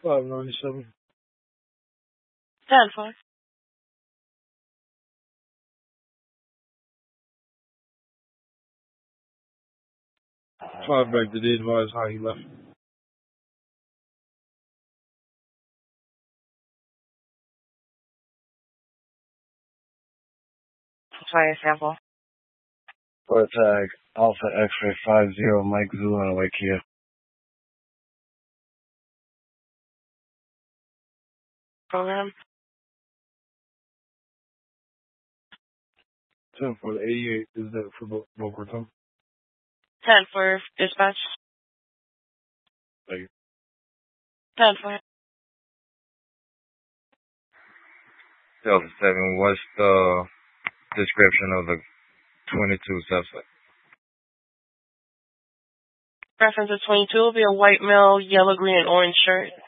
597. 10-4. 5 back to the advise how he left. Fire sample. For tag Alpha X-ray 50 Mike Zoo on the way Kia. Program. 10 for the 88. Is that for Boca Raton? 10-4 dispatch. Thank you. 10-4. Delta 7, what's the description of the 22 suspect? Reference of 22 will be a white male, yellow, green, and orange shirt.